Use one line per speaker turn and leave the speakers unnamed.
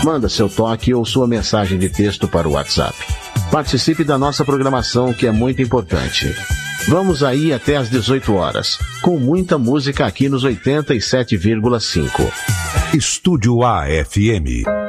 Manda seu toque ou sua mensagem de texto para o WhatsApp. Participe da nossa programação, que é muito importante. Vamos aí até às 18 horas, com muita música aqui nos 87,5.
Estúdio AFM.